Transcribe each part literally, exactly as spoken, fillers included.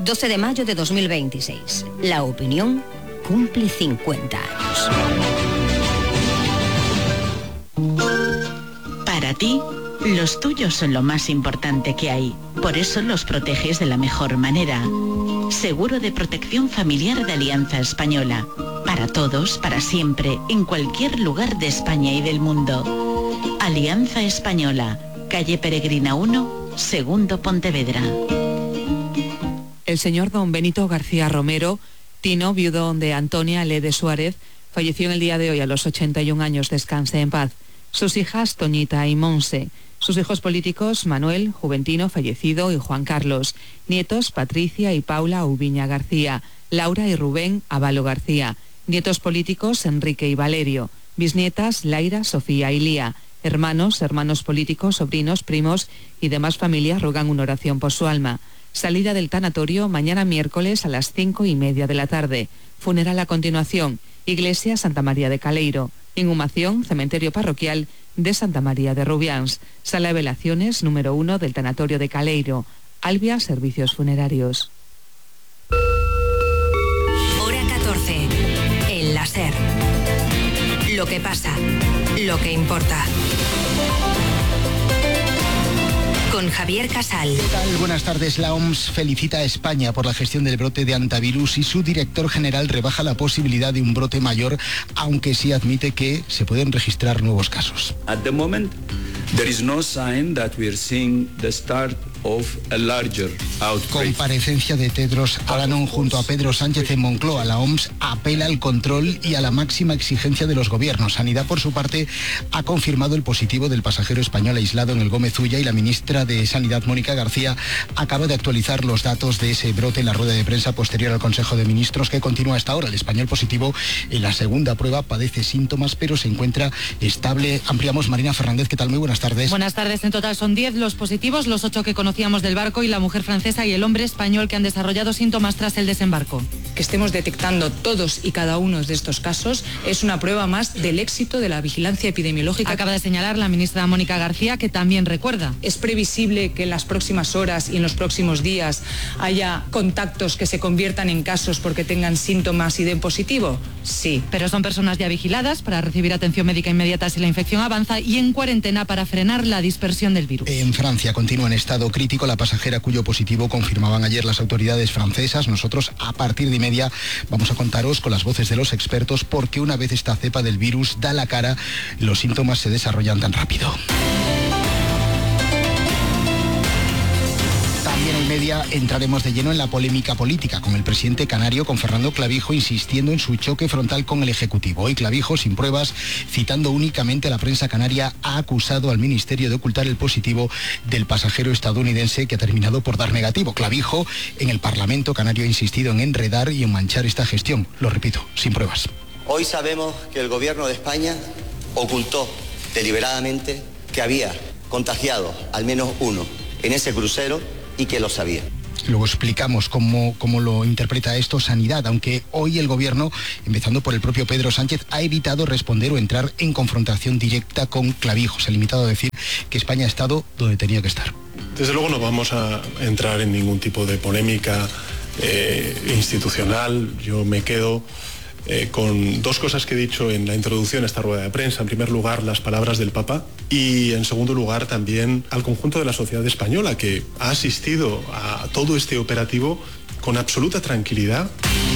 doce de mayo de dos mil veintiséis. La opinión cumple cincuenta años. Para ti, los tuyos son lo más importante que hay. Por eso los proteges de la mejor manera. Seguro de protección familiar de Alianza Española. Para todos, para siempre, en cualquier lugar de España y del mundo. Alianza Española, calle Peregrina uno, segundo Pontevedra. El señor don Benito García Romero, Tino, viudo de Antonia Lede Suárez, falleció en el día de hoy a los ochenta y un años. Descanse en paz. Sus hijas Toñita y Monse. Sus hijos políticos Manuel, Juventino, fallecido, y Juan Carlos. Nietos Patricia y Paula Ubiña García. Laura y Rubén Avalo García. Nietos políticos Enrique y Valerio. Bisnietas Laira, Sofía y Lía. Hermanos, hermanos políticos, sobrinos, primos y demás familias ruegan una oración por su alma. Salida del tanatorio mañana miércoles a las cinco y media de la tarde. Funeral a continuación. Iglesia Santa María de Caleiro. Inhumación, cementerio parroquial de Santa María de Rubiáns. Sala de velaciones número uno del tanatorio de Caleiro. Albia Servicios Funerarios. Hora catorce. El láser. Lo que pasa, lo que importa. Con Javier Casal. ¿Qué tal? Buenas tardes. La O M S felicita a España por la gestión del brote de hantavirus y su director general rebaja la posibilidad de un brote mayor, aunque sí admite que se pueden registrar nuevos casos. At the moment, there is no sign that we are seeing the start of a larger outbreak. Comparecencia de Tedros Adhanom junto a Pedro Sánchez en Moncloa. La O M S apela al control y a la máxima exigencia de los gobiernos. Sanidad, por su parte, ha confirmado el positivo del pasajero español aislado en el Gómez Ulla, y la ministra de Sanidad, Mónica García, acaba de actualizar los datos de ese brote en la rueda de prensa posterior al Consejo de Ministros, que continúa hasta ahora. El español positivo en la segunda prueba padece síntomas, pero se encuentra estable. Ampliamos. Marina Fernández, ¿qué tal? Muy buenas tardes. Buenas tardes. En total son diez los positivos, los ocho que conocíamos del barco y la mujer francesa y el hombre español que han desarrollado síntomas tras el desembarco. Que estemos detectando todos y cada uno de estos casos es una prueba más del éxito de la vigilancia epidemiológica. Acaba de señalar la ministra Mónica García, que también recuerda. Es previsible que en las próximas horas y en los próximos días haya contactos que se conviertan en casos porque tengan síntomas y den positivo. Sí. Pero son personas ya vigiladas para recibir atención médica inmediata si la infección avanza y en cuarentena para frenar la dispersión del virus. En Francia continúa en estado crítico la pasajera cuyo positivo confirmaban ayer las autoridades francesas. Nosotros a partir de media vamos a contaros con las voces de los expertos porque una vez esta cepa del virus da la cara, los síntomas se desarrollan tan rápido. También en media entraremos de lleno en la polémica política con el presidente canario, con Fernando Clavijo, insistiendo en su choque frontal con el Ejecutivo. Hoy Clavijo, sin pruebas, citando únicamente a la prensa canaria, ha acusado al Ministerio de ocultar el positivo del pasajero estadounidense que ha terminado por dar negativo. Clavijo, en el Parlamento canario, ha insistido en enredar y en manchar esta gestión. Lo repito, sin pruebas. Hoy sabemos que el Gobierno de España ocultó deliberadamente que había contagiado al menos uno en ese crucero y que lo sabía. Luego explicamos cómo, cómo lo interpreta esto Sanidad, aunque hoy el Gobierno, empezando por el propio Pedro Sánchez, ha evitado responder o entrar en confrontación directa con Clavijo. Se ha limitado a decir que España ha estado donde tenía que estar. Desde luego no vamos a entrar en ningún tipo de polémica eh, institucional. Yo me quedo Eh, con dos cosas que he dicho en la introducción a esta rueda de prensa. En primer lugar, las palabras del Papa, y en segundo lugar también al conjunto de la sociedad española, que ha asistido a todo este operativo con absoluta tranquilidad.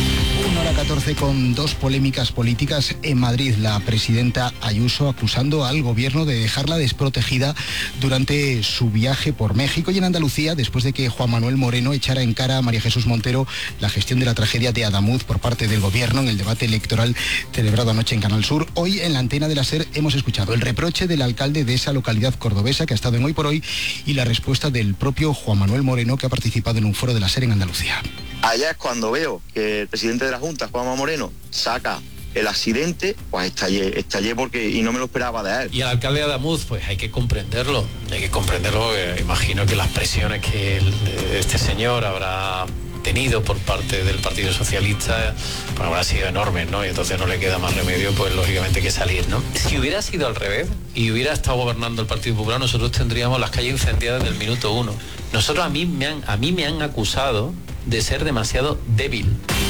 Una hora catorce con dos polémicas políticas en Madrid. La presidenta Ayuso acusando al gobierno de dejarla desprotegida durante su viaje por México, y en Andalucía, después de que Juan Manuel Moreno echara en cara a María Jesús Montero la gestión de la tragedia de Adamuz por parte del gobierno en el debate electoral celebrado anoche en Canal Sur. Hoy en la antena de la SER hemos escuchado el reproche del alcalde de esa localidad cordobesa que ha estado en Hoy por Hoy y la respuesta del propio Juan Manuel Moreno, que ha participado en un foro de la SER en Andalucía. Allá es cuando veo que el presidente de la Junta, Juanma Moreno, saca el accidente, pues estallé, estallé porque y no me lo esperaba de él. Y al alcalde de Adamuz, pues hay que comprenderlo, hay que comprenderlo. Eh, imagino que las presiones que el, este señor habrá tenido por parte del Partido Socialista pues habrá sido enormes, ¿no? Y entonces no le queda más remedio, pues lógicamente, que salir, ¿no? Si hubiera sido al revés y hubiera estado gobernando el Partido Popular, nosotros tendríamos las calles incendiadas desde el minuto uno. Nosotros a mí me han, a mí me han acusado de ser demasiado débil.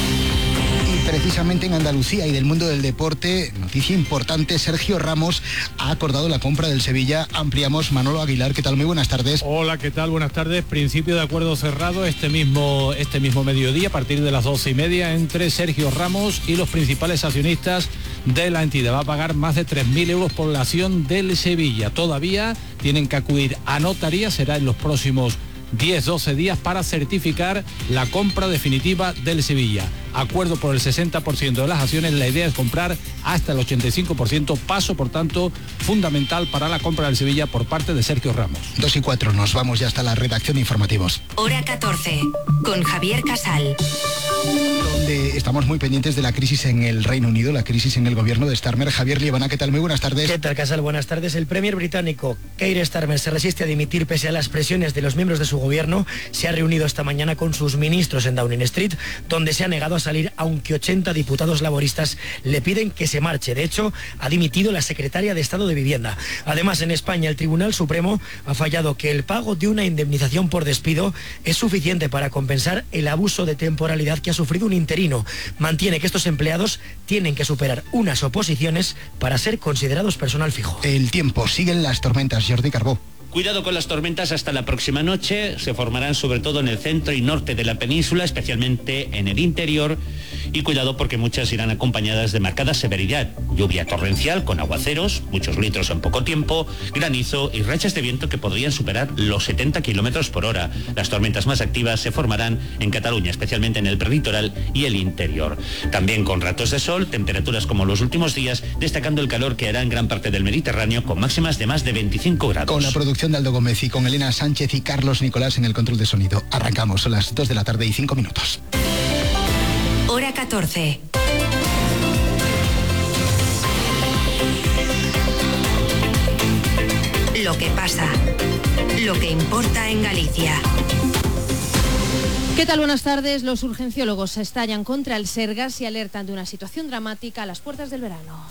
Y precisamente en Andalucía y del mundo del deporte, noticia importante, Sergio Ramos ha acordado la compra del Sevilla. Ampliamos, Manolo Aguilar, ¿qué tal? Muy buenas tardes. Hola, ¿qué tal? Buenas tardes. Principio de acuerdo cerrado este mismo, este mismo mediodía, a partir de las doce y media, entre Sergio Ramos y los principales accionistas de la entidad. Va a pagar más de tres mil euros por la acción del Sevilla. Todavía tienen que acudir a notaría, será en los próximos diez doce días para certificar la compra definitiva del Sevilla. Acuerdo por el sesenta por ciento de las acciones, la idea es comprar hasta el ochenta y cinco por ciento, paso por tanto fundamental para la compra del Sevilla por parte de Sergio Ramos. Dos y cuatro, nos vamos ya hasta la redacción de informativos. Hora catorce, con Javier Casal. Donde estamos muy pendientes de la crisis en el Reino Unido, la crisis en el gobierno de Starmer. Javier Liebana, ¿qué tal? Muy buenas tardes. ¿Qué tal, Casal? Buenas tardes. El premier británico Keir Starmer se resiste a dimitir pese a las presiones de los miembros de su gobierno. Se ha reunido esta mañana con sus ministros en Downing Street, donde se ha negado a salir, aunque ochenta diputados laboristas le piden que se marche. De hecho, ha dimitido la secretaria de Estado de Vivienda. Además, en España, el Tribunal Supremo ha fallado que el pago de una indemnización por despido es suficiente para compensar el abuso de temporalidad que ha sufrido un interino. Mantiene que estos empleados tienen que superar unas oposiciones para ser considerados personal fijo. El tiempo, siguen las tormentas, Jordi Carbó. Cuidado con las tormentas hasta la próxima noche, se formarán sobre todo en el centro y norte de la península, especialmente en el interior, y cuidado porque muchas irán acompañadas de marcada severidad, lluvia torrencial con aguaceros, muchos litros en poco tiempo, granizo y rachas de viento que podrían superar los setenta kilómetros por hora. Las tormentas más activas se formarán en Cataluña, especialmente en el prelitoral y el interior. También con ratos de sol, temperaturas como los últimos días, destacando el calor que hará en gran parte del Mediterráneo con máximas de más de veinticinco grados. Con la producción de Aldo Gómez y con Elena Sánchez y Carlos Nicolás en el control de sonido. Arrancamos, son las dos de la tarde y cinco minutos. Hora catorce. Lo que pasa, lo que importa en Galicia. ¿Qué tal? Buenas tardes. Los urgenciólogos se estallan contra el Sergas y alertan de una situación dramática a las puertas del verano.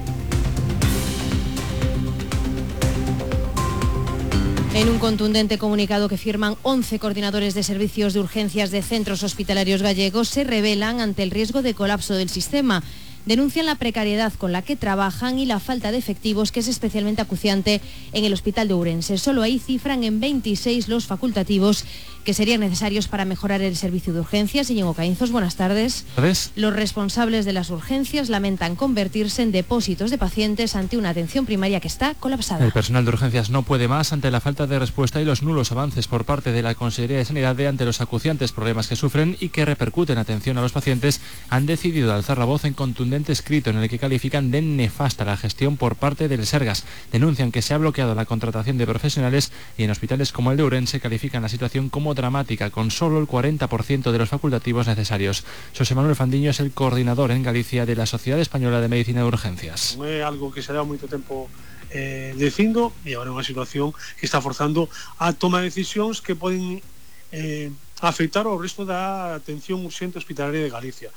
En un contundente comunicado que firman once coordinadores de servicios de urgencias de centros hospitalarios gallegos, se revelan ante el riesgo de colapso del sistema. Denuncian la precariedad con la que trabajan y la falta de efectivos, que es especialmente acuciante en el Hospital de Ourense. Solo ahí cifran en veintiséis los facultativos que serían necesarios para mejorar el servicio de urgencias. Íñigo Caínzos, buenas tardes. ¿Sabes? Los responsables de las urgencias lamentan convertirse en depósitos de pacientes ante una atención primaria que está colapsada. El personal de urgencias no puede más ante la falta de respuesta y los nulos avances por parte de la Consejería de Sanidad de ante los acuciantes problemas que sufren y que repercuten en atención a los pacientes. Han decidido alzar la voz en contundente escrito en el que califican de nefasta la gestión por parte del Sergas. Denuncian que se ha bloqueado la contratación de profesionales y en hospitales como el de Ourense califican la situación como dramática, con solo el cuarenta por ciento de los facultativos necesarios. José Manuel Fandiño es el coordinador en Galicia de la Sociedad Española de Medicina de Urgencias. Non é algo que se dá moito tempo eh, dicindo e agora é unha situación que está forzando a toma de decisións que poden eh, afectar ao resto da atención urxente hospitalaria de Galicia.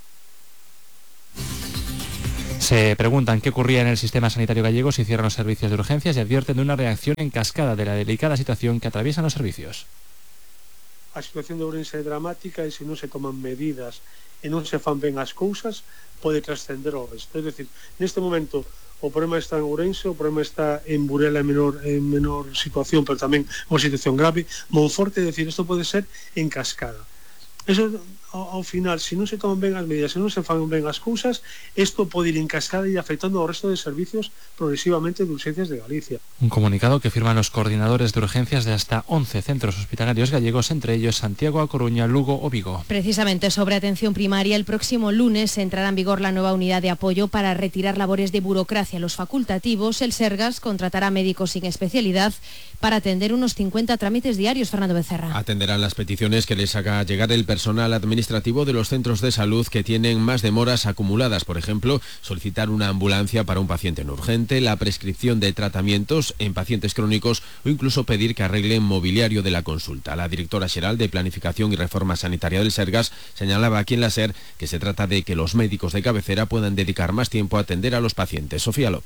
Se preguntan qué ocurría en el sistema sanitario gallego si cierran los servicios de urgencias y advierten de una reacción en cascada de la delicada situación que atraviesan los servicios. A situación de Ourense é dramática e se non se toman medidas e non se fan ben as cousas pode trascender ao resto. É dicir, neste momento o problema está en Ourense, o problema está en Burela en menor, en menor situación, pero tamén unha situación grave. Monforte, é dicir, isto pode ser en cascada. Eso, ao, ao final, se non se toman ben as medidas, se non se fan ben as cousas, isto pode ir en cascada e afectando ao resto de servicios progresivamente de urgencias de Galicia. Un comunicado que firman los coordinadores de urgencias de hasta once centros hospitalarios gallegos, entre ellos Santiago, A Coruña, Lugo o Vigo. Precisamente sobre atención primaria, el próximo lunes entrará en vigor la nueva unidad de apoyo para retirar labores de burocracia a los facultativos. El Sergas contratará médicos sin especialidad para atender unos cincuenta trámites diarios. Fernando Becerra. Atenderán las peticiones que les haga llegar el personal administrativo de los centros de salud que tienen más demoras acumuladas. Por ejemplo, solicitar una ambulancia para un paciente no urgente, la prescripción de tratamientos en pacientes crónicos o incluso pedir que arreglen mobiliario de la consulta. La directora xeral de Planificación y Reforma Sanitaria del Sergas señalaba aquí en la SER que se trata de que los médicos de cabecera puedan dedicar más tiempo a atender a los pacientes. Sofía López.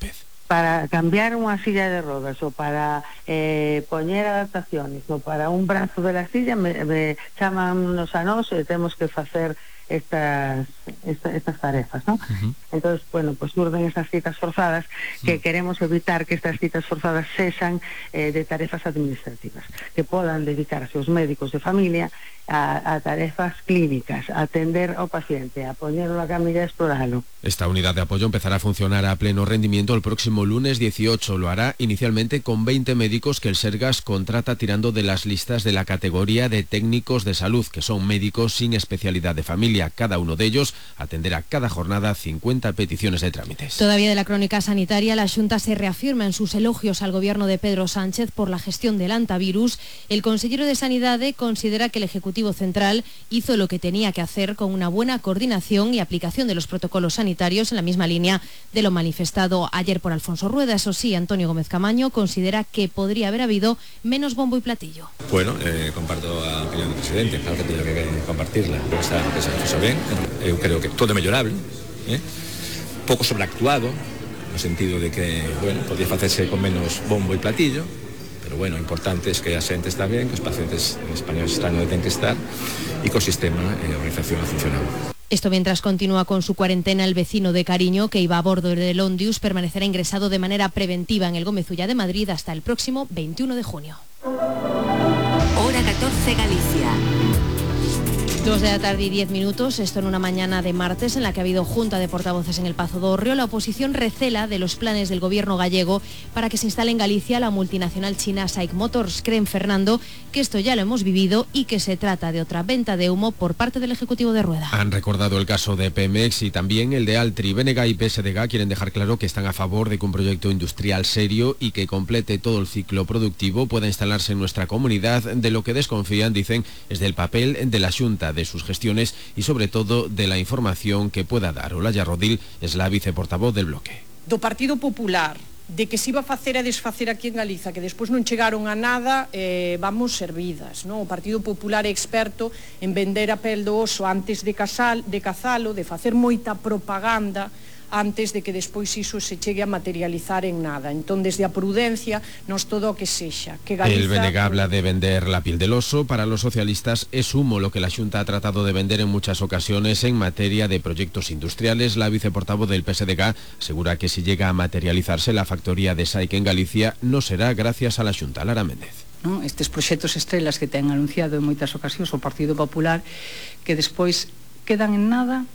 para cambiar unha silla de rodas ou para eh, poñer adaptaciones ou para un brazo de la silla me, me chamannos a nós e temos que facer estas esta, estas tarefas, ¿no? Uh-huh. Entonces, bueno, pues surden esas citas forzadas que uh-huh. queremos evitar que estas citas forzadas cesen eh, de tarefas administrativas, que podan dedicarse os médicos de familia a, a tarefas clínicas, a atender ao paciente, a poñerlo a camilla e exploralo. Esta unidad de apoyo empezará a funcionar a pleno rendimiento el próximo lunes dieciocho. Lo hará inicialmente con veinte médicos que el Sergas contrata tirando de las listas de la categoría de técnicos de salud, que son médicos sin especialidad de familia. Cada uno de ellos atenderá cada jornada cincuenta peticiones de trámites. Todavía de la crónica sanitaria, la Xunta se reafirma en sus elogios al gobierno de Pedro Sánchez por la gestión del antivirus. El consejero de Sanidade considera que el Ejecutivo Central hizo lo que tenía que hacer con una buena coordinación y aplicación de los protocolos sanitarios en la misma línea de lo manifestado ayer por Alfonso Rueda. Eso sí, Antonio Gómez Camaño considera que podría haber habido menos bombo y platillo. Bueno, eh, comparto a opinión do presidente, claro que teño que compartirla. Esa, esa fixo ben, eu creo que todo é mellorable, eh? pouco sobreactuado, no sentido de que, bueno, podía facerse con menos bombo e platillo, pero bueno, o importante es que a xente está ben, que os pacientes españoles están onde ten que estar e que o sistema e a organización ha funcionado. Esto mientras continúa con su cuarentena el vecino de Cariño, que iba a bordo del Ondius, permanecerá ingresado de manera preventiva en el Gómez Ulla de Madrid hasta el próximo veintiuno de junio. Hora catorce Galicia. Dos de la tarde y diez minutos, esto en una mañana de martes en la que ha habido junta de portavoces en el Pazo do Hórreo. La oposición recela de los planes del gobierno gallego para que se instale en Galicia la multinacional china SAIC Motors. Creen, Fernando, que esto ya lo hemos vivido y que se trata de otra venta de humo por parte del Ejecutivo de Rueda. Han recordado el caso de Pemex y también el de Altri. B N G y P S D G quieren dejar claro que están a favor de que un proyecto industrial serio y que complete todo el ciclo productivo pueda instalarse en nuestra comunidad. De lo que desconfían, dicen, es del papel de la Xunta, de sus gestiones y sobre todo de la información que pueda dar. Olaya Rodil es la viceportavoz del bloque. Do Partido Popular, de que se iba a facer e desfacer aquí en Galiza, que despois non chegaron a nada, eh, vamos servidas, non? O Partido Popular é experto en vender a pel do oso antes de, casal, de cazalo, de facer moita propaganda antes de que despois iso se chegue a materializar en nada. Entón, desde a prudencia, nos todo o que sexa. Que Galiza... El B N G habla de vender la piel del oso. Para los socialistas es humo lo que la Xunta ha tratado de vender en muchas ocasiones en materia de proyectos industriales. La viceportavoz del P S D G asegura que si llega a materializarse la factoría de SAIC en Galicia, no será gracias a la Xunta. Lara Méndez. ¿No? Estes proxectos estrelas que ten anunciado en moitas ocasións o Partido Popular, que despois quedan en nada,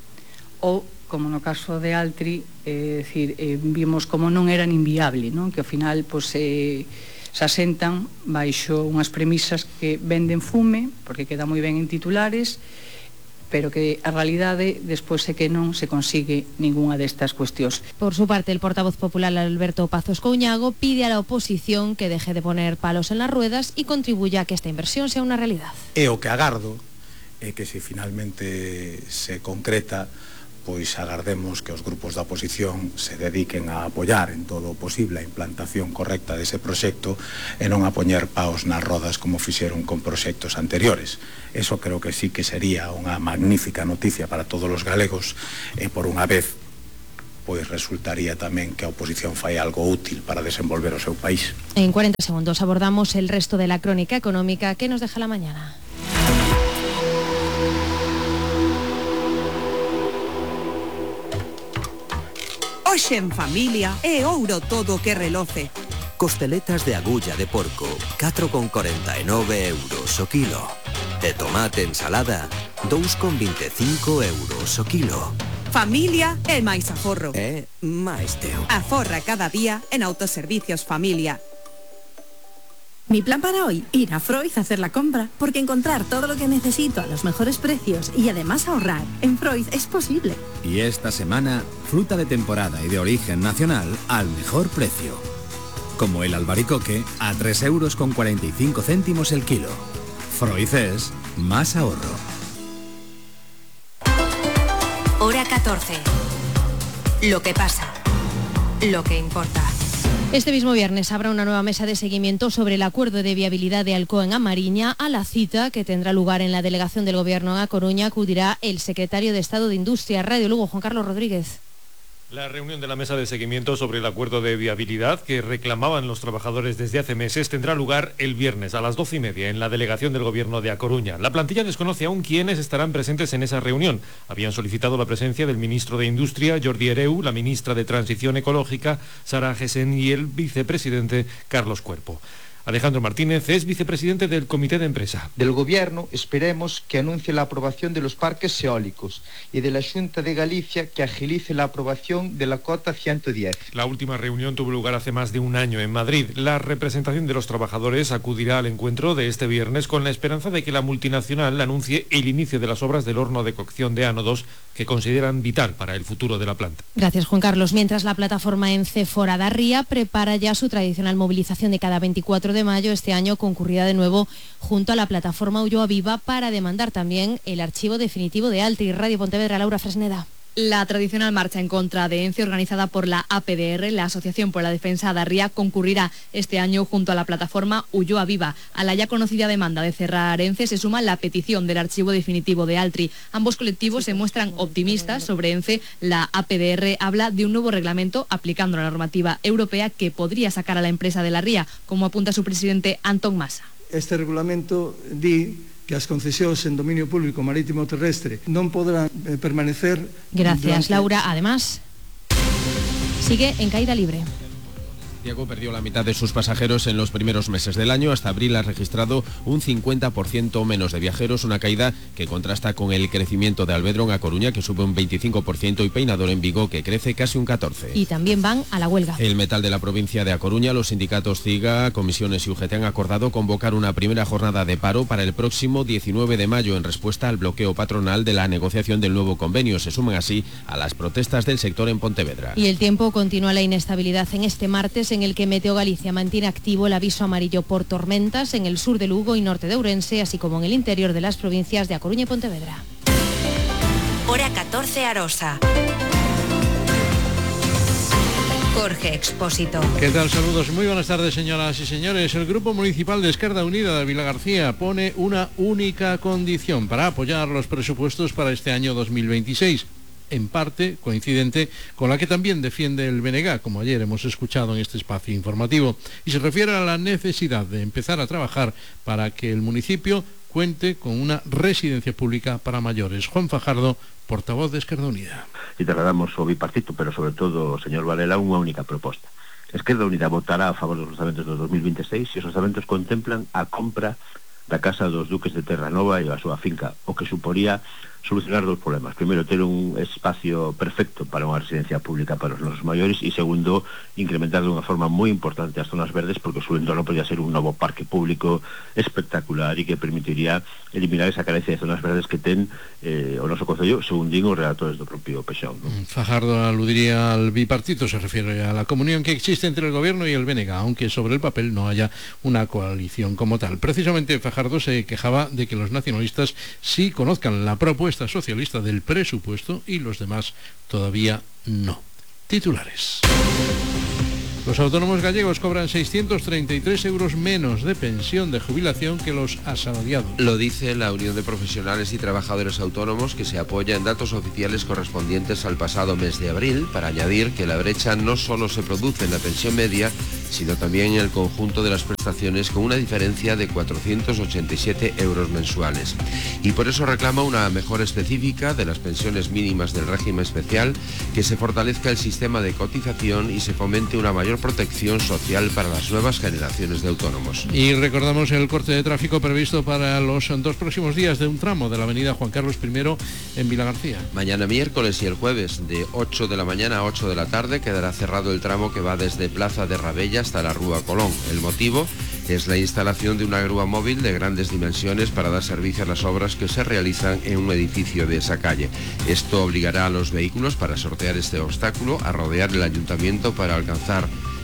ou como no caso de Altri, é eh, dicir, eh, vimos como non era nin viable, non? Que ao final pues, eh, se asentan baixo unhas premisas que venden fume, porque queda moi ben en titulares, pero que a realidade despois é que non se consigue ningunha destas cuestións. Por su parte, el portavoz popular Alberto Pazos Couñago pide a la oposición que deje de poner palos en las ruedas y contribuya a que esta inversión sea una realidad. E o que agardo é que se finalmente se concreta, pois agardemos que os grupos da oposición se dediquen a apoiar en todo o posible a implantación correcta dese proxecto e non a poñer paos nas rodas como fixeron con proxectos anteriores. Eso creo que sí que sería unha magnífica noticia para todos os galegos e por unha vez pois resultaría tamén que a oposición fai algo útil para desenvolver o seu país. En cuarenta segundos abordamos el resto de la crónica económica que nos deja la mañana. Hoxe en familia é ouro todo que reloce. Costeletas de agulla de porco, catro con corenta e nove euros o kilo. De tomate ensalada, dous con vinte e cinco euros o kilo. Familia é máis aforro. É máis teu. Aforra cada día en Autoservicios Familia. Mi plan para hoy, ir a Freud a hacer la compra, porque encontrar todo lo que necesito a los mejores precios y además ahorrar en Freud es posible. Y esta semana, fruta de temporada y de origen nacional al mejor precio. Como el albaricoque a tres euros con cuarenta y cinco céntimos el kilo. Freud es más ahorro. Hora catorce. Lo que pasa. Lo que importa. Este mismo viernes habrá una nueva mesa de seguimiento sobre el acuerdo de viabilidad de Alcoa en A Mariña. A la cita, que tendrá lugar en la delegación del Gobierno en A Coruña, acudirá el secretario de Estado de Industria. Radio Lugo, Juan Carlos Rodríguez. La reunión de la mesa de seguimiento sobre el acuerdo de viabilidad que reclamaban los trabajadores desde hace meses tendrá lugar el viernes a las doce y media en la delegación del Gobierno de A Coruña. La plantilla desconoce aún quiénes estarán presentes en esa reunión. Habían solicitado la presencia del ministro de Industria, Jordi Hereu, la ministra de Transición Ecológica, Sara Gessen, y el vicepresidente, Carlos Cuerpo. Alejandro Martínez es vicepresidente del Comité de Empresa. Del Gobierno esperemos que anuncie la aprobación de los parques eólicos y de la Xunta de Galicia que agilice la aprobación de la cota ciento diez. La última reunión tuvo lugar hace más de un año en Madrid. La representación de los trabajadores acudirá al encuentro de este viernes con la esperanza de que la multinacional anuncie el inicio de las obras del horno de cocción de ánodos que consideran vital para el futuro de la planta. Gracias, Juan Carlos. Mientras la plataforma ENCE Foradarría prepara ya su tradicional movilización de cada veinticuatro de mayo, este año concurrida de nuevo junto a la plataforma Ulloa Viva para demandar también el archivo definitivo de Altri. Radio Pontevedra, Laura Fresneda. La tradicional marcha en contra de ENCE, organizada por la A P D R, la Asociación por la Defensa de Arría, concurrirá este año junto a la plataforma Ulloa Viva. A la ya conocida demanda de cerrar ENCE se suma la petición del archivo definitivo de Altri. Ambos colectivos se muestran optimistas sobre ENCE. La A P D R habla de un nuevo reglamento aplicando la normativa europea que podría sacar a la empresa de la ría, como apunta su presidente Antón Masa. Este regulamento di que as concesións en dominio público marítimo terrestre non podrán eh, permanecer... Gracias, durante... Laura. Además, sigue en caída libre. Santiago perdió la mitad de sus pasajeros en los primeros meses del año. Hasta abril ha registrado un cincuenta por ciento menos de viajeros, una caída que contrasta con el crecimiento de Albedron a Coruña, que sube un veinticinco por ciento, y Peinador en Vigo, que crece casi un catorce por ciento. Y también van a la huelga. El metal de la provincia de A Coruña, los sindicatos CIGA, Comisiones y U G T han acordado convocar una primera jornada de paro para el próximo diecinueve de mayo en respuesta al bloqueo patronal de la negociación del nuevo convenio. Se suman así a las protestas del sector en Pontevedra. Y el tiempo continúa la inestabilidad en este martes, en el que Meteo Galicia mantiene activo el aviso amarillo por tormentas en el sur de Lugo y norte de Ourense, así como en el interior de las provincias de A Coruña y Pontevedra. Hora catorce, Arosa. Jorge Expósito. ¿Qué tal? Saludos. Muy buenas tardes, señoras y señores. El Grupo Municipal de Esquerda Unida de Vilagarcía pone una única condición para apoyar los presupuestos para este año dos mil veintiséis. En parte coincidente con la que también defiende el B N G, como ayer hemos escuchado en este espacio informativo, y se refiere a la necesidad de empezar a trabajar para que el municipio cuente con una residencia pública para mayores. Juan Fajardo, portavoz de Esquerda Unida. Y trasladamos ao bipartito, pero sobre todo, señor Varela, unha única proposta. Esquerda Unida votará a favor dos orzamentos do dos mil veintiséis e os orzamentos contemplan a compra da casa dos Duques de Terranova e a súa finca, o que suporía solucionar dos problemas. Primeiro, ter un espacio perfecto para unha residencia pública para os nosos maiores, e segundo, incrementar de unha forma moi importante as zonas verdes, porque o seu entorno podría ser un novo parque público espectacular e que permitiría eliminar esa carencia de zonas verdes que ten eh, o noso concello, según din os relatores do propio Pexón, ¿no? Fajardo aludiría al bipartito, se refiere a la comunión que existe entre el gobierno y el B N G, aunque sobre el papel no haya una coalición como tal. Precisamente Fajardo se quejaba de que los nacionalistas sí conozcan la propuesta socialista del presupuesto y los demás todavía no. Titulares. Los autónomos gallegos cobran seiscientos treinta y tres euros menos de pensión de jubilación que los asalariados. Lo dice la Unión de Profesionales y Trabajadores Autónomos, que se apoya en datos oficiales correspondientes al pasado mes de abril, para añadir que la brecha no solo se produce en la pensión media, sino también en el conjunto de las prestaciones, con una diferencia de cuatrocientos ochenta y siete euros mensuales. Y por eso reclama una mejora específica de las pensiones mínimas del régimen especial, que se fortalezca el sistema de cotización y se fomente una mayor protección social para las nuevas generaciones de autónomos. Y recordamos el corte de tráfico previsto para los dos próximos días de un tramo de la avenida Juan Carlos primero en Vilagarcía. Mañana miércoles y el jueves de ocho de la mañana a ocho de la tarde quedará cerrado el tramo que va desde Plaza de Rabella hasta la Rúa Colón. El motivo es la instalación de una grúa móvil de grandes dimensiones para dar servicio a las obras que se realizan en un edificio de esa calle. Esto obligará a los vehículos, para sortear este obstáculo, a rodear el ayuntamiento para alcanzar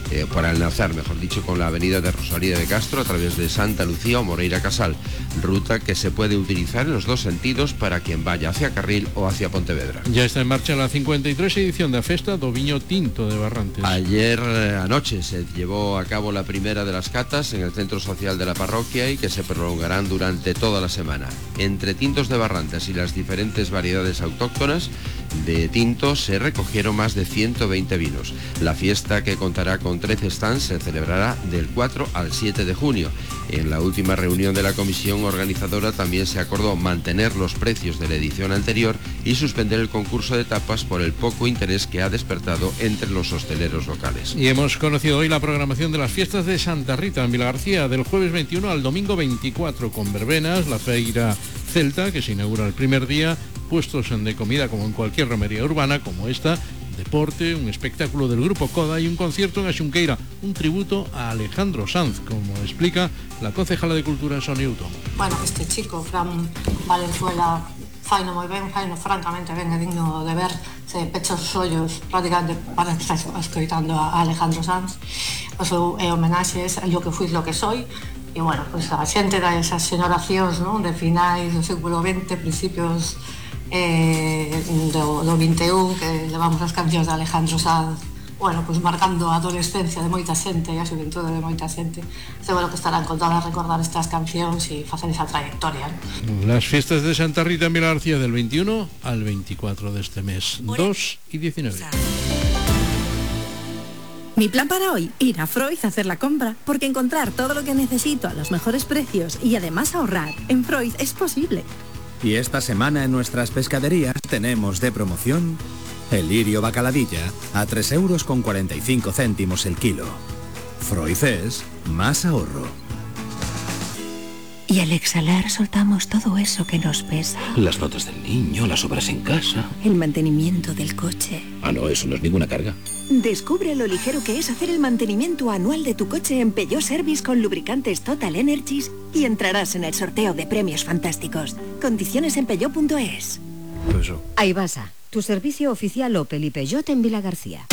eh, para enlazar, mejor dicho, con la avenida de Rosalía de Castro a través de Santa Lucía o Moreira Casal, ruta que se puede utilizar en los dos sentidos para quien vaya hacia Carril o hacia Pontevedra. Ya está en marcha la cincuenta y tres edición da Festa do Viño Tinto de Barrantes. Ayer eh, anoche se llevó a cabo la primera de las catas en el centro social de la parroquia y que se prolongarán durante toda la semana. Entre tintos de Barrantes y las diferentes variedades autóctonas de tintos se recogieron más de ciento veinte vinos. La fiesta, que contará con trece stands, se celebrará del cuatro al siete de junio. En la última reunión de la comisión organizadora también se acordó mantener los precios de la edición anterior y suspender el concurso de tapas por el poco interés que ha despertado entre los hosteleros locales. Y hemos conocido hoy la programación de las fiestas de Santa Rita en Vilagarcía, del jueves veintiuno al domingo veinticuatro, con verbenas, la feira celta, que se inaugura el primer día, puestos de comida como en cualquier romería urbana como esta, deporte, un espectáculo del grupo Coda y un concierto en Axunqueira, un tributo a Alejandro Sanz, como explica la concejala de Cultura Sonia Uto. Bueno, este chico, Fran Valenzuela, faino moi ben, faino francamente ben, é digno de ver, se pecha os ollos prácticamente para estar escoitando a Alejandro Sanz. O seu é homenaxes a lo que fui, lo que soy. E, bueno, pues a xente da esas xeneracións, non, de finais do século veinte, principios eh, do, do vinte e un, que levamos as cancións de Alejandro Sanz, bueno, pues marcando a adolescencia de moita xente e a xuventude de moita xente. Seguro que estarán contadas a recordar estas cancións e facer esa trayectoria, ¿no? Las fiestas de Santa Rita en Vilagarcía del veintiuno al veinticuatro de este mes, dos y diecinueve. Mi plan para hoy, ir a Freud a hacer la compra, porque encontrar todo lo que necesito a los mejores precios y además ahorrar en Freud es posible. Y esta semana en nuestras pescaderías tenemos de promoción el lirio bacaladilla a tres euros con cuarenta y cinco céntimos el kilo. Freud es más ahorro. Y al exhalar soltamos todo eso que nos pesa. Las notas del niño, las obras en casa. El mantenimiento del coche. Ah, no, eso no es ninguna carga. Descubre lo ligero que es hacer el mantenimiento anual de tu coche en Peugeot Service con lubricantes Total Energies y entrarás en el sorteo de premios fantásticos. Condiciones en peugeot punto es. Eso. Aibasa, tu servicio oficial Opel y Peugeot en Vilagarcía.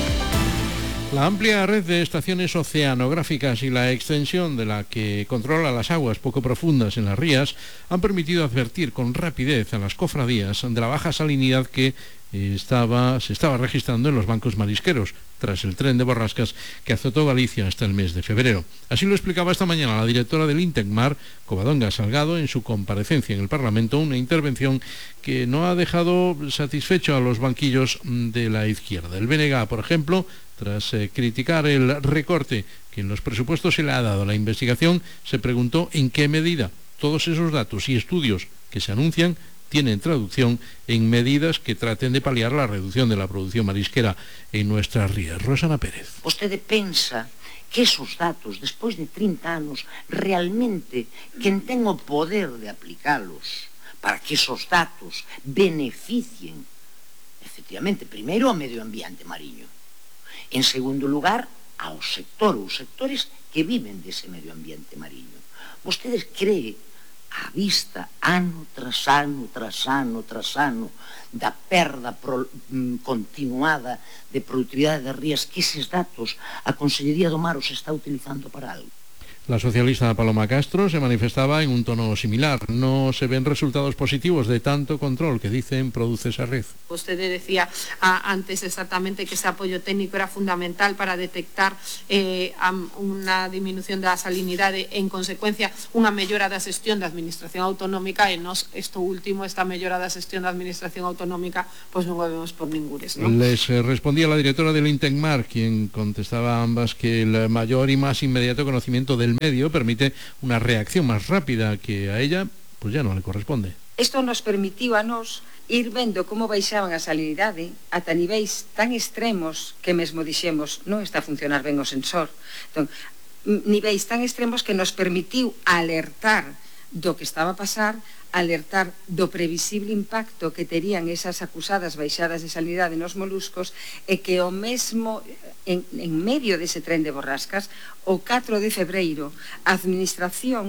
La amplia red de estaciones oceanográficas y la extensión de la que controla las aguas poco profundas en las rías han permitido advertir con rapidez a las cofradías de la baja salinidad que estaba, se estaba registrando en los bancos marisqueros tras el tren de borrascas que azotó Galicia hasta el mes de febrero. Así lo explicaba esta mañana la directora del Intecmar, Covadonga Salgado, en su comparecencia en el Parlamento, una intervención que no ha dejado satisfecho a los banquillos de la izquierda. El B N G, por ejemplo, tras eh, criticar el recorte que en los presupuestos se le ha dado a la investigación, se preguntó en qué medida todos esos datos y estudios que se anuncian tienen traducción en medidas que traten de paliar la reducción de la producción marisquera en nuestras rías. Rosana Pérez. Vostede pensa que esos datos, despois de trinta anos, realmente quen ten o poder de aplicalos para que esos datos beneficien, efectivamente, primeiro ao medio ambiente mariño, en segundo lugar, ao sector, os sectores que viven dese medio ambiente mariño. Vostedes creen, a vista ano tras ano, tras ano, tras ano, da perda pro, mm, continuada de productividade das rías, que eses datos a Consellería do Mar os está utilizando para algo? La socialista Paloma Castro se manifestaba en un tono similar. No se ven resultados positivos de tanto control que dicen produce esa red. Usted decía ah, antes exactamente que ese apoyo técnico era fundamental para detectar eh, unha disminución da salinidade e, en consecuencia, unha mellora da xestión da administración autonómica e nos, isto último, esta mellora da xestión da administración autonómica, pois non o vemos por ningures, ¿no? Les eh, respondía la directora del Intecmar, quien contestaba a ambas que el mayor y más inmediato conocimiento del medio permite una reacción más rápida que a ella pues ya no le corresponde. Isto nos permitiu a nos ir vendo como baixaban a salinidade ata niveis tan extremos que mesmo dixemos non está a funcionar ben o sensor. Entón, niveis tan extremos que nos permitiu alertar do que estaba a pasar, alertar do previsible impacto que terían esas acusadas baixadas de salinidade nos moluscos e que o mesmo en, en medio dese tren de borrascas, o catro de febreiro, a administración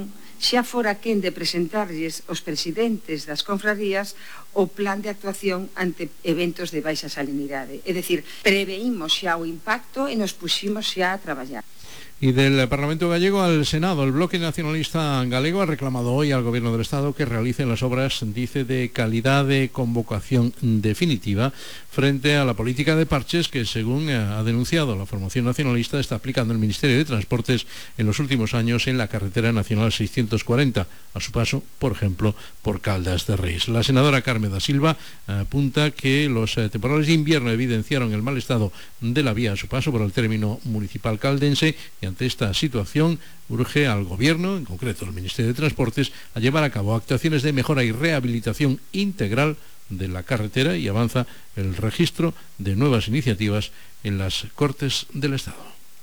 xa fora quen de presentarlles aos presidentes das confrarías o plan de actuación ante eventos de baixa salinidade. É dicir, preveímos xa o impacto e nos puximos xa a traballar. Y del Parlamento gallego al Senado, el Bloque Nacionalista Galego ha reclamado hoy al Gobierno del Estado que realice las obras, dice, de calidad de convocación definitiva frente a la política de parches que, según ha denunciado la formación nacionalista, está aplicando el Ministerio de Transportes en los últimos años en la carretera nacional seiscientos cuarenta, a su paso, por ejemplo, por Caldas de Reis. La senadora Carme da Silva apunta que los temporales de invierno evidenciaron el mal estado de la vía a su paso por el término municipal caldense y ante esta situación urge al Gobierno, en concreto al Ministerio de Transportes, a llevar a cabo actuaciones de mejora y rehabilitación integral de la carretera y avanza el registro de nuevas iniciativas en las Cortes del Estado.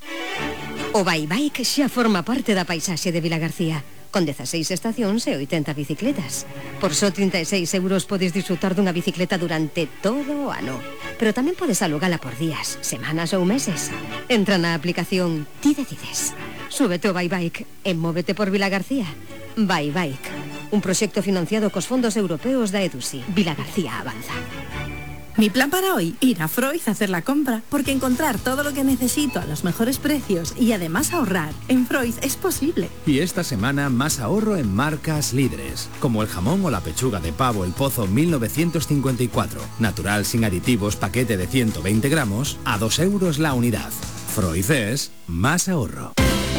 O Bike xa forma parte da paisaxe de Vilagarcía, con dieciséis estacións e oitenta bicicletas. Por só trinta e seis euros podes disfrutar dunha bicicleta durante todo o ano. Pero tamén podes alugala por días, semanas ou meses. Entra na aplicación Ti Decides. Súbete o Bike e móvete por Vilagarcía. Bike, un proxecto financiado cos fondos europeos da EDUSI. Vilagarcía avanza. Mi plan para hoy, ir a Freud a hacer la compra, porque encontrar todo lo que necesito a los mejores precios y además ahorrar en Freud es posible. Y esta semana más ahorro en marcas líderes, como el jamón o la pechuga de pavo El Pozo mil novecientos cincuenta y cuatro, natural sin aditivos, paquete de ciento veinte gramos, a dos euros la unidad. Freud es más ahorro.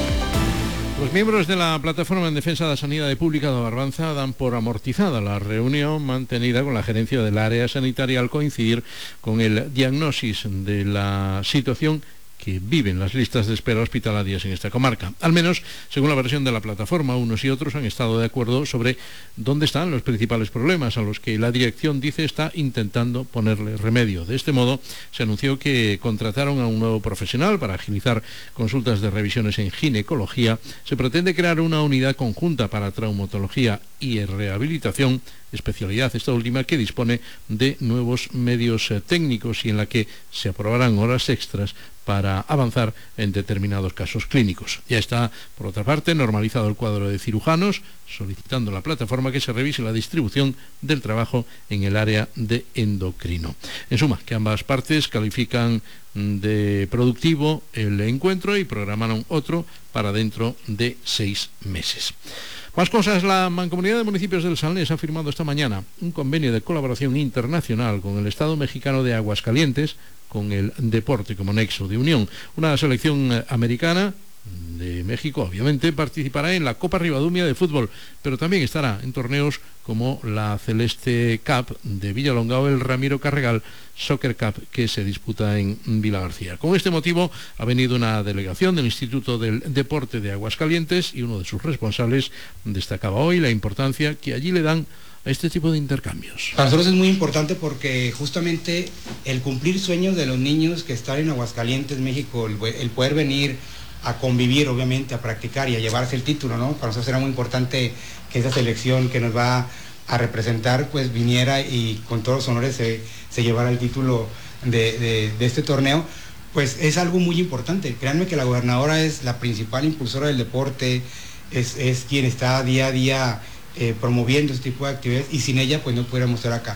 Los miembros de la Plataforma en Defensa da Sanidade Pública de Barbanza dan por amortizada la reunión mantenida con la gerencia del área sanitaria al coincidir con el diagnóstico de la situación que viven las listas de espera hospitalarias en esta comarca. Al menos, según la versión de la plataforma, unos y otros han estado de acuerdo sobre dónde están los principales problemas a los que la dirección dice está intentando ponerle remedio. De este modo, se anunció que contrataron a un nuevo profesional para agilizar consultas de revisiones en ginecología. Se pretende crear una unidad conjunta para traumatología y rehabilitación, especialidad esta última que dispone de nuevos medios eh, técnicos y en la que se aprobarán horas extras para avanzar en determinados casos clínicos. Ya está, por otra parte, normalizado el cuadro de cirujanos, solicitando a la plataforma que se revise la distribución del trabajo en el área de endocrino. En suma, que ambas partes califican de productivo el encuentro y programaron otro para dentro de seis meses. Más cosas, la Mancomunidad de Municipios del Salnés ha firmado esta mañana un convenio de colaboración internacional con el Estado mexicano de Aguascalientes, con el deporte como nexo de unión. Una selección americana de México, obviamente, participará en la Copa Ribadumia de fútbol, pero también estará en torneos como la Celeste Cup de Villalonga o el Ramiro Carregal Soccer Cup que se disputa en Vilagarcía. Con este motivo ha venido una delegación del Instituto del Deporte de Aguascalientes y uno de sus responsables destacaba hoy la importancia que allí le dan a este tipo de intercambios. Para nosotros es muy importante porque justamente el cumplir sueños de los niños que están en Aguascalientes, México, el, el poder venir a convivir, obviamente, a practicar y a llevarse el título, ¿no? Para nosotros era muy importante que esa selección que nos va a representar, pues viniera y con todos los honores se, se llevara el título de, de, de este torneo. Pues es algo muy importante. Créanme que la gobernadora es la principal impulsora del deporte, es, es quien está día a día eh, promoviendo este tipo de actividades y sin ella pues no pudiéramos estar acá.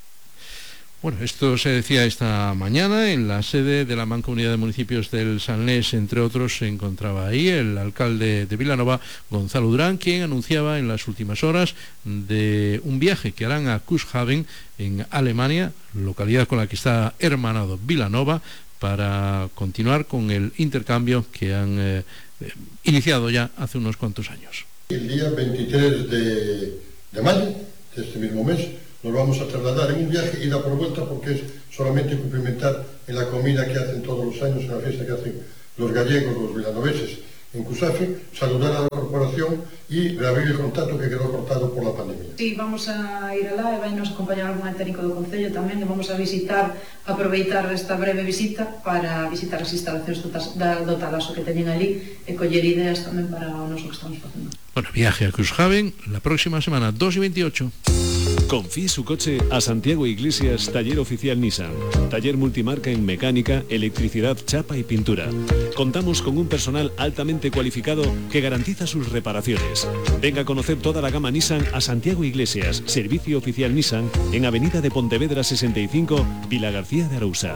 Bueno, esto se decía esta mañana en la sede de la Mancomunidad de Municipios del Salnés, entre otros se encontraba ahí el alcalde de Vilanova, Gonzalo Durán, quien anunciaba en las últimas horas de un viaje que harán a Cuxhaven en Alemania, localidad con la que está hermanado Vilanova, para continuar con el intercambio que han eh, iniciado ya hace unos cuantos años. El día veintitrés de, de mayo de este mismo mes nos vamos a trasladar en un viaje ida por vuelta porque es solamente cumplimentar en la comida que hacen todos los años, en la fiesta que hacen los gallegos, los vilanoveses en Cusafe, saludar a la corporación y reabrir el contacto que quedó cortado por la pandemia. Sí, vamos a ir alá e vai nos acompañar algún técnico do Concello tamén e vamos a visitar, aproveitar esta breve visita para visitar as instalacións do Talaso que teñen ali e coller ideas tamén para o noso que estamos facendo. Bueno, viaje a Cuxhaven la próxima semana, dos y veintiocho. Confíe su coche a Santiago Iglesias, taller oficial Nissan. Taller multimarca en mecánica, electricidad, chapa y pintura. Contamos con un personal altamente cualificado que garantiza sus reparaciones. Venga a conocer toda la gama Nissan a Santiago Iglesias, servicio oficial Nissan, en Avenida de Pontevedra sesenta y cinco, Vilagarcía de Arousa.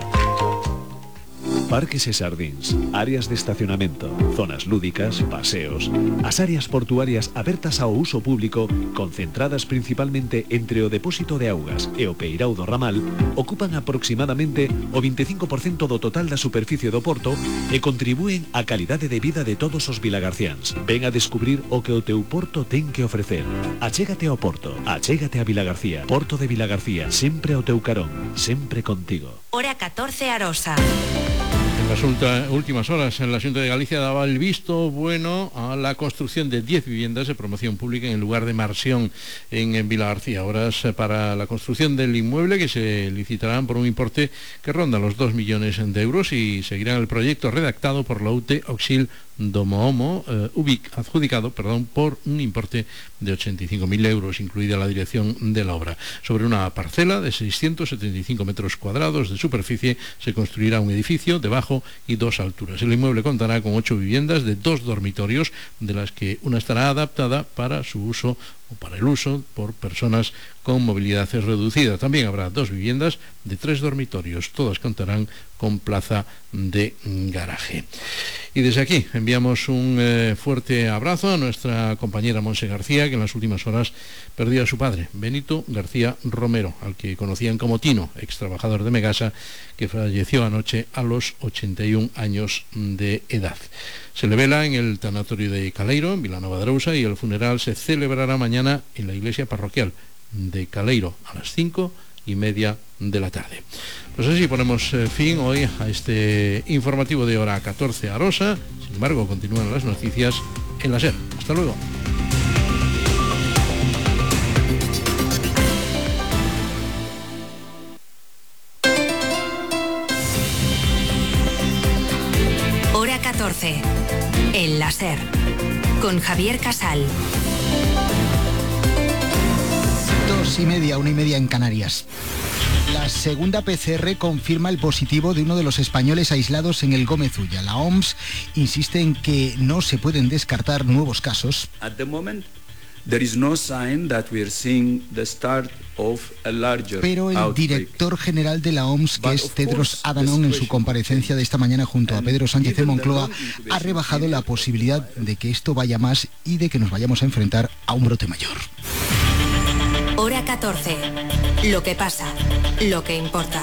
Parques e Sardins, áreas de estacionamento, zonas lúdicas, paseos. As áreas portuarias abertas ao uso público, concentradas principalmente entre o depósito de augas e o peirao do ramal, ocupan aproximadamente o veinticinco por ciento do total da superficie do porto e contribúen á calidade de vida de todos os vilagarciáns. Ven a descubrir o que o teu porto ten que ofrecer. Achégate ao porto, achégate a Vilagarcía. Porto de Vilagarcía, sempre ao teu carón, sempre contigo. Hora catorce Arosa. En las últimas horas, la Xunta de Galicia daba el visto bueno a la construcción de diez viviendas de promoción pública en el lugar de Marsión, en Vilagarcía. Horas para la construcción del inmueble, que se licitarán por un importe que ronda los dos millones de euros, y seguirán el proyecto redactado por la U T Oxil Domohomo, eh, Ubic, adjudicado perdón, por un importe de ochenta y cinco mil euros, incluida la dirección de la obra. Sobre una parcela de seiscientos setenta y cinco metros cuadrados de superficie se construirá un edificio de bajo y dos alturas. El inmueble contará con ocho viviendas de dos dormitorios, de las que una estará adaptada para su uso o para el uso por personas con movilidad reducida. También habrá dos viviendas de tres dormitorios, todas contarán con plaza de garaje. Y desde aquí enviamos un eh, fuerte abrazo a nuestra compañera Monse García, que en las últimas horas perdió a su padre, Benito García Romero, al que conocían como Tino, ex trabajador de Megasa, que falleció anoche a los ochenta y un años de edad. Se le vela en el tanatorio de Caleiro, en Vilanova de Arousa, y el funeral se celebrará mañana en la iglesia parroquial de Caleiro a las cinco y media de la tarde. Pues así ponemos eh, fin hoy a este informativo de hora catorce Arosa. Sin embargo, continúan las noticias en la SER. Hasta luego. Hora catorce, en la SER, con Javier Casal. Dos y media, una y media en Canarias. La segunda P C R confirma el positivo de uno de los españoles aislados en el Gómez Ulla. La O M S insiste en que no se pueden descartar nuevos casos. At the moment, there is no sign that we are seeing the start of a larger Pero el outbreak. director general de la O M S, que es Tedros Adhanom, en su comparecencia de esta mañana junto a Pedro Sánchez en Moncloa, ha rebajado la posibilidad de que esto vaya más y de que nos vayamos a enfrentar a un brote mayor. Hora catorce. Lo que pasa, lo que importa.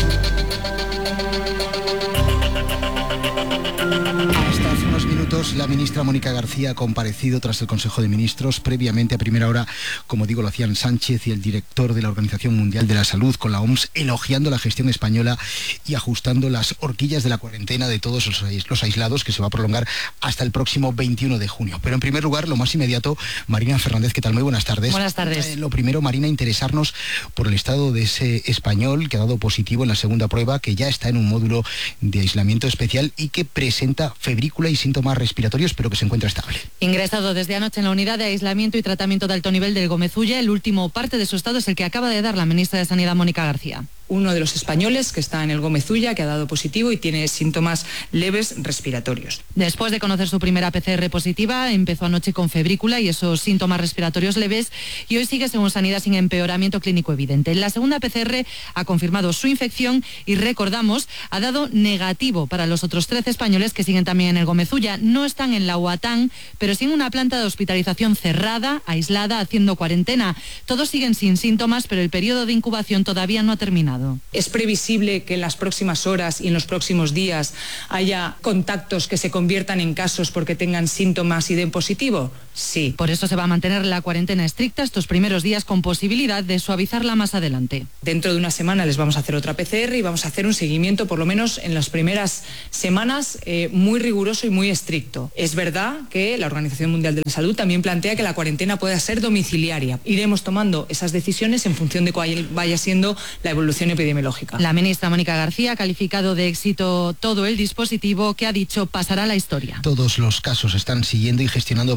Hasta hace unos minutos la ministra Mónica García ha comparecido tras el Consejo de Ministros. Previamente, a primera hora, como digo, lo hacían Sánchez y el director de la Organización Mundial de la Salud con la O M S, elogiando la gestión española y ajustando las horquillas de la cuarentena de todos los aislados, que se va a prolongar hasta el próximo veintiuno de junio. Pero en primer lugar, lo más inmediato, Marina Fernández, ¿qué tal? Muy buenas tardes. Buenas tardes. Eh, lo primero, Marina, interesarnos por el estado de ese español que ha dado positivo en la segunda prueba, que ya está en un módulo de aislamiento especial y que presenta febrícula y síntomas respiratorios, pero que se encuentra estable. Ingresado desde anoche en la unidad de aislamiento y tratamiento de alto nivel del Gómez Ulla, el último parte de su estado es el que acaba de dar la ministra de Sanidad, Mónica García. Uno de los españoles que está en el Gómez Ulla, que ha dado positivo y tiene síntomas leves respiratorios. Después de conocer su primera P C R positiva, empezó anoche con febrícula y esos síntomas respiratorios leves, y hoy sigue, según Sanidad, sin empeoramiento clínico evidente. La segunda P C R ha confirmado su infección y, recordamos, ha dado negativo para los otros trece españoles que siguen también en el Gómez Ulla. No están en la U A T A N, pero sí en una planta de hospitalización cerrada, aislada, haciendo cuarentena. Todos siguen sin síntomas, pero el periodo de incubación todavía no ha terminado. ¿Es previsible que en las próximas horas y en los próximos días haya contactos que se conviertan en casos porque tengan síntomas y den positivo? Sí. Por eso se va a mantener la cuarentena estricta estos primeros días, con posibilidad de suavizarla más adelante. Dentro de una semana les vamos a hacer otra P C R y vamos a hacer un seguimiento, por lo menos en las primeras semanas, eh, muy riguroso y muy estricto. Es verdad que la Organización Mundial de la Salud también plantea que la cuarentena pueda ser domiciliaria. Iremos tomando esas decisiones en función de cuál vaya siendo la evolución epidemiológica. La ministra Mónica García ha calificado de éxito todo el dispositivo, que ha dicho pasará a la historia. Todos los casos se están siguiendo y gestionando bajo una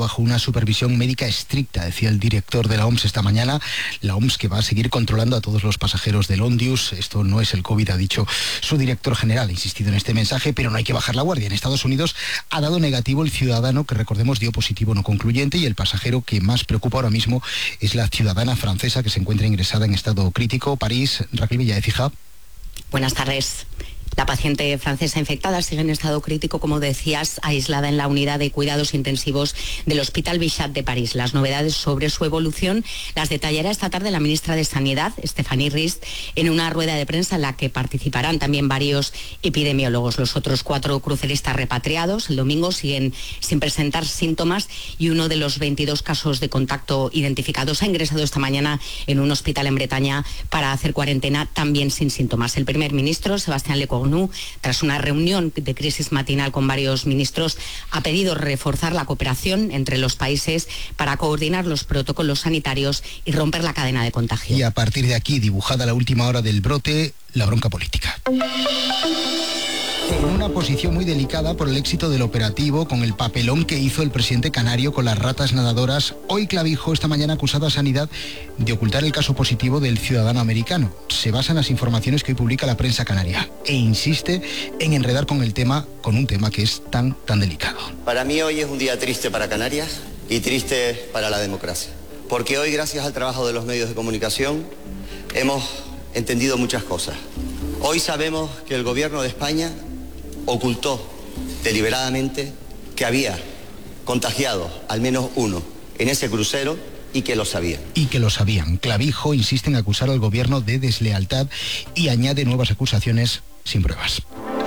supervisión médica estricta, decía el director de la O M S esta mañana. La O M S que va a seguir controlando a todos los pasajeros del Ondius. Esto no es el COVID, ha dicho su director general, ha insistido en este mensaje, pero no hay que bajar la guardia. En Estados Unidos ha dado negativo el ciudadano que, recordemos, dio positivo no concluyente, y el pasajero que más preocupa ahora mismo es la ciudadana francesa que se encuentra ingresada en estado crítico. París, Raquel Villaécija. Buenas tardes. La paciente francesa infectada sigue en estado crítico, como decías, aislada en la unidad de cuidados intensivos del Hospital Bichat de París. Las novedades sobre su evolución las detallará esta tarde la ministra de Sanidad, Stéphanie Rist, en una rueda de prensa en la que participarán también varios epidemiólogos. Los otros cuatro cruceristas repatriados el domingo siguen sin presentar síntomas, y uno de los veintidós casos de contacto identificados ha ingresado esta mañana en un hospital en Bretaña para hacer cuarentena, también sin síntomas. El primer ministro, Sebastián Lecornu, tras una reunión de crisis matinal con varios ministros, ha pedido reforzar la cooperación entre los países para coordinar los protocolos sanitarios y romper la cadena de contagio. Y a partir de aquí, dibujada la última hora del brote, la bronca política. En una posición muy delicada por el éxito del operativo, con el papelón que hizo el presidente canario con las ratas nadadoras, hoy Clavijo, esta mañana, acusado a Sanidad de ocultar el caso positivo del ciudadano americano. Se basa en las informaciones que hoy publica la prensa canaria e insiste en enredar con el tema, con un tema que es tan, tan delicado. Para mí hoy es un día triste para Canarias y triste para la democracia, porque hoy, gracias al trabajo de los medios de comunicación, hemos entendido muchas cosas. Hoy sabemos que el gobierno de España ocultó deliberadamente que había contagiado al menos uno en ese crucero y que lo sabían. Y que lo sabían. Clavijo insiste en acusar al gobierno de deslealtad y añade nuevas acusaciones sin pruebas.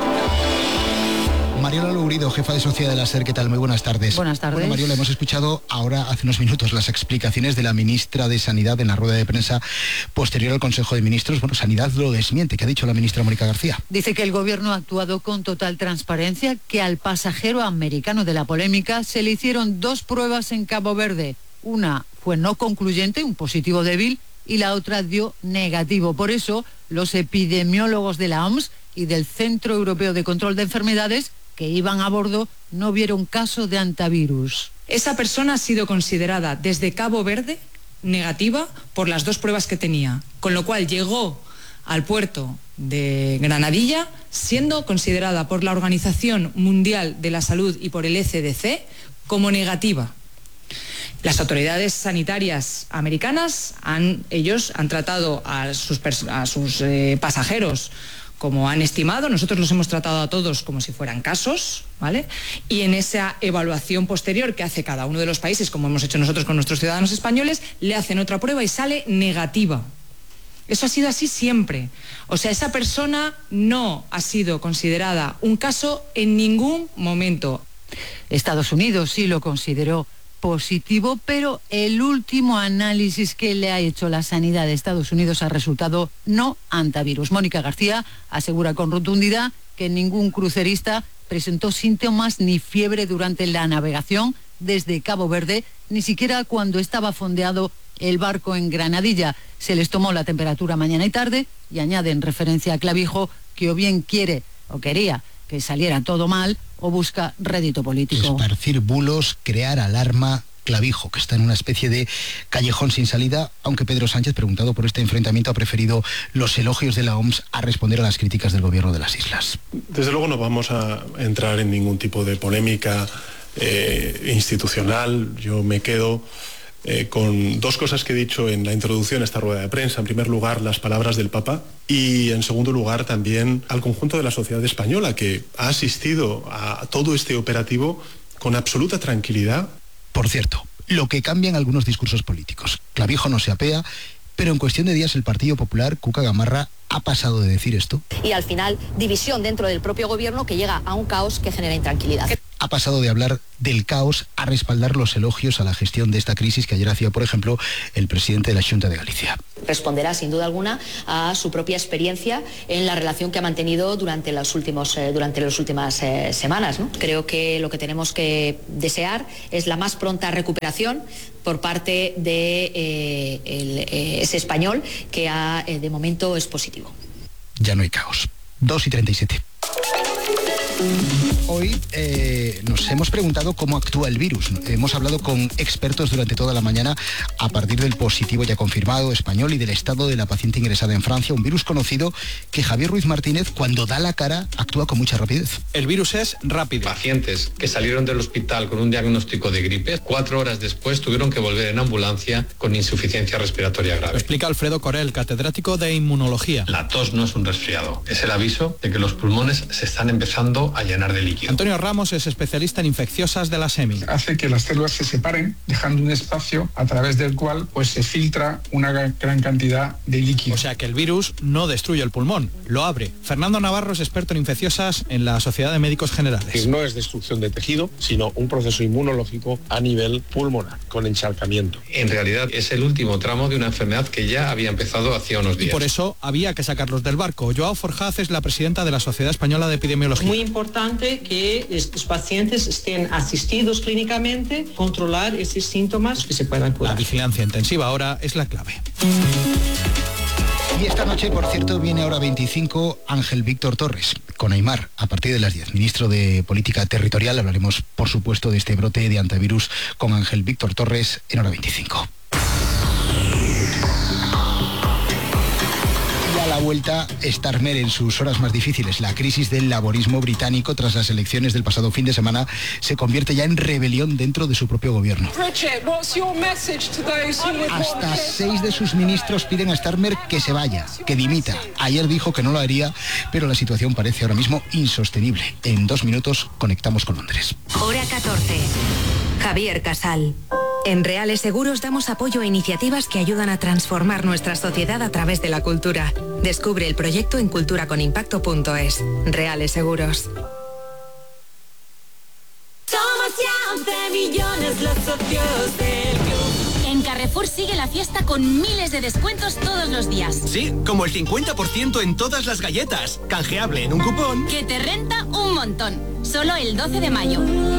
Mariola Lourido, jefa de Sociedad de la SER, ¿qué tal? Muy buenas tardes. Buenas tardes. Bueno, Mariola, hemos escuchado ahora, hace unos minutos, las explicaciones de la ministra de Sanidad en la rueda de prensa posterior al Consejo de Ministros. Bueno, Sanidad lo desmiente. ¿Qué ha dicho la ministra Mónica García? Dice que el gobierno ha actuado con total transparencia, que al pasajero americano de la polémica se le hicieron dos pruebas en Cabo Verde. Una fue no concluyente, un positivo débil, y la otra dio negativo. Por eso, los epidemiólogos de la O M S y del Centro Europeo de Control de Enfermedades que iban a bordo no vieron caso de antivirus. Esa persona ha sido considerada desde Cabo Verde negativa por las dos pruebas que tenía, con lo cual llegó al puerto de Granadilla siendo considerada por la Organización Mundial de la Salud y por el E C D C como negativa. Las autoridades sanitarias americanas han, ellos han tratado a sus, a sus eh, pasajeros como han estimado. Nosotros los hemos tratado a todos como si fueran casos, ¿vale? Y en esa evaluación posterior que hace cada uno de los países, como hemos hecho nosotros con nuestros ciudadanos españoles, le hacen otra prueba y sale negativa. Eso ha sido así siempre. O sea, esa persona no ha sido considerada un caso en ningún momento. Estados Unidos sí lo consideró positivo, pero el último análisis que le ha hecho la sanidad de Estados Unidos ha resultado no antivirus. Mónica García asegura con rotundidad que ningún crucerista presentó síntomas ni fiebre durante la navegación desde Cabo Verde, ni siquiera cuando estaba fondeado el barco en Granadilla. Se les tomó la temperatura mañana y tarde y añade en referencia a Clavijo que o bien quiere o quería que saliera todo mal o busca rédito político. Esparcir bulos, crear alarma. Clavijo, que está en una especie de callejón sin salida, aunque Pedro Sánchez, preguntado por este enfrentamiento, ha preferido los elogios de la O M S a responder a las críticas del gobierno de las islas. Desde luego no vamos a entrar en ningún tipo de polémica eh, institucional. Yo me quedo Eh, con dos cosas que he dicho en la introducción a esta rueda de prensa. En primer lugar, las palabras del Papa, y en segundo lugar también al conjunto de la sociedad española, que ha asistido a todo este operativo con absoluta tranquilidad. Por cierto, lo que cambian algunos discursos políticos. Clavijo no se apea, pero en cuestión de días el Partido Popular, Cuca Gamarra, ha pasado de decir esto. Y al final, división dentro del propio gobierno que llega a un caos que genera intranquilidad. Ha pasado de hablar del caos a respaldar los elogios a la gestión de esta crisis que ayer hacía, por ejemplo, el presidente de la Xunta de Galicia. Responderá, sin duda alguna, a su propia experiencia en la relación que ha mantenido durante las, últimos, eh, durante las últimas eh, semanas, ¿no? Creo que lo que tenemos que desear es la más pronta recuperación por parte de eh, el, eh, ese español que ha, eh, de momento es positivo. Ya no hay caos. dos y treinta y siete. Hoy eh, nos hemos preguntado cómo actúa el virus. Hemos hablado con expertos durante toda la mañana a partir del positivo ya confirmado español y del estado de la paciente ingresada en Francia, un virus conocido que Javier Ruiz Martínez, cuando da la cara, actúa con mucha rapidez. El virus es rápido. Pacientes que salieron del hospital con un diagnóstico de gripe, cuatro horas después tuvieron que volver en ambulancia con insuficiencia respiratoria grave. Lo explica Alfredo Corel, catedrático de inmunología. La tos no es un resfriado, es el aviso de que los pulmones se están empezando a llenar de líquido. Antonio Ramos es especialista en infecciosas de la S E M I. Hace que las células se separen, dejando un espacio a través del cual pues, se filtra una gran cantidad de líquido. O sea que el virus no destruye el pulmón, lo abre. Fernando Navarro es experto en infecciosas en la Sociedad de Médicos Generales. No es destrucción de tejido, sino un proceso inmunológico a nivel pulmonar, con encharcamiento. En realidad es el último tramo de una enfermedad que ya había empezado hacía unos días. Y por eso había que sacarlos del barco. Joao Forjaz es la presidenta de la Sociedad Española de Epidemiología. Muy importante que estos pacientes estén asistidos clínicamente, controlar esos síntomas que se puedan curar. La vigilancia intensiva ahora es la clave. Y esta noche, por cierto, viene Hora veinticinco Ángel Víctor Torres, con Aimar, a partir de las diez. Ministro de Política Territorial, hablaremos, por supuesto, de este brote de antivirus con Ángel Víctor Torres en Hora veinticinco. A la vuelta, Starmer en sus horas más difíciles. La crisis del laborismo británico tras las elecciones del pasado fin de semana se convierte ya en rebelión dentro de su propio gobierno. Hasta seis de sus ministros piden a Starmer que se vaya, que dimita. Ayer dijo que no lo haría, pero la situación parece ahora mismo insostenible. En dos minutos conectamos con Londres. Hora catorce. Javier Casal. En Reales Seguros damos apoyo a iniciativas que ayudan a transformar nuestra sociedad a través de la cultura. Descubre el proyecto en cultura con impacto punto es. Reales Seguros. Somos ya once millones los socios del club. En Carrefour sigue la fiesta con miles de descuentos todos los días. Sí, como el cincuenta por ciento en todas las galletas. Canjeable en un cupón que te renta un montón. Solo el doce de mayo.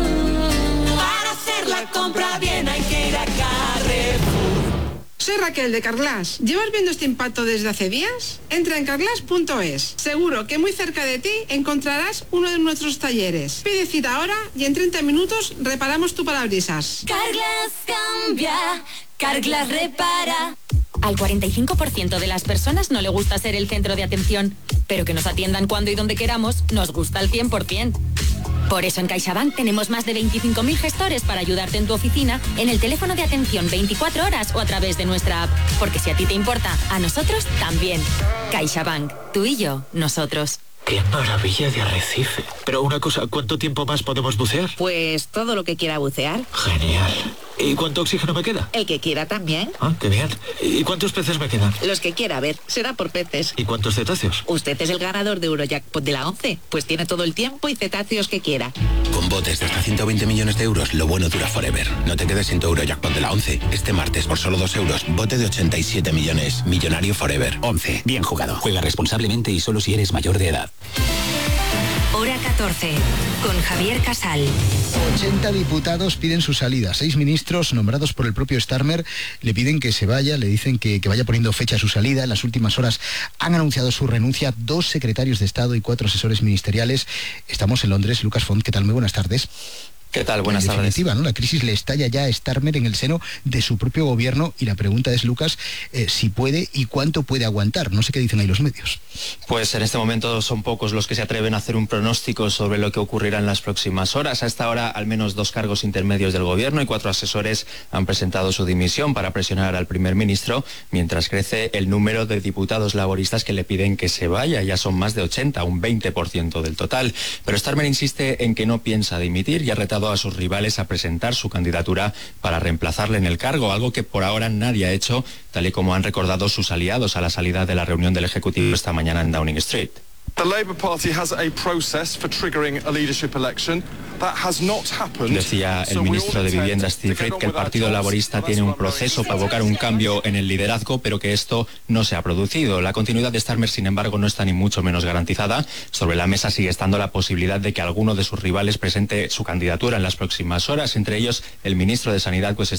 Para hacer la compra bien hay que ir a Carrefour. Soy Raquel de Carglass. ¿Llevas viendo este impacto desde hace días? Entra en carglass punto es. Seguro que muy cerca de ti encontrarás uno de nuestros talleres. Pide cita ahora y en treinta minutos reparamos tu parabrisas. Carglass cambia, Carglass repara. Al cuarenta y cinco por ciento de las personas no le gusta ser el centro de atención, pero que nos atiendan cuando y donde queramos nos gusta al cien por ciento. Por eso en CaixaBank tenemos más de veinticinco mil gestores para ayudarte en tu oficina, en el teléfono de atención veinticuatro horas o a través de nuestra app. Porque si a ti te importa, a nosotros también. CaixaBank, tú y yo, nosotros. ¡Qué maravilla de arrecife! Pero una cosa, ¿cuánto tiempo más podemos bucear? Pues todo lo que quiera bucear. Genial. ¿Y cuánto oxígeno me queda? El que quiera también. Ah, qué bien. ¿Y cuántos peces me quedan? Los que quiera, a ver, será por peces. ¿Y cuántos cetáceos? Usted es el ganador de Eurojackpot de la once, pues tiene todo el tiempo y cetáceos que quiera. Con botes de hasta ciento veinte millones de euros, lo bueno dura forever. No te quedes sin tu Eurojackpot de la once. Este martes, por solo dos euros, bote de ochenta y siete millones. Millonario forever. once. Bien jugado. Juega responsablemente y solo si eres mayor de edad. Hora catorce, con Javier Casal. ochenta diputados piden su salida. Seis ministros nombrados por el propio Starmer le piden que se vaya, le dicen que, que vaya poniendo fecha a su salida. En las últimas horas han anunciado su renuncia dos secretarios de Estado y cuatro asesores ministeriales. Estamos en Londres. Lucas Font, ¿qué tal? Muy buenas tardes. ¿Qué tal? Buenas en tardes. definitiva, ¿no? La crisis le estalla ya a Starmer en el seno de su propio gobierno y la pregunta es, Lucas, eh, si puede y cuánto puede aguantar. No sé qué dicen ahí los medios. Pues en este momento son pocos los que se atreven a hacer un pronóstico sobre lo que ocurrirá en las próximas horas. A esta hora, al menos dos cargos intermedios del gobierno y cuatro asesores han presentado su dimisión para presionar al primer ministro, mientras crece el número de diputados laboristas que le piden que se vaya. Ya son más de ochenta, un veinte por ciento del total. Pero Starmer insiste en que no piensa dimitir y ha retado a sus rivales a presentar su candidatura para reemplazarle en el cargo, algo que por ahora nadie ha hecho, tal y como han recordado sus aliados a la salida de la reunión del Ejecutivo esta mañana en Downing Street. The Labour Party has a process for triggering a leadership election. That has not happened. Decía el ministro de Vivienda Steve Fried que el Partido Laborista tiene un proceso para provocar un cambio en el liderazgo, pero que esto no se ha producido. La continuidad de Starmer, sin embargo, no está ni mucho menos garantizada. Sobre la mesa sigue estando la posibilidad de que alguno de sus rivales presente su candidatura en las próximas horas, entre ellos el ministro de Sanidad, pues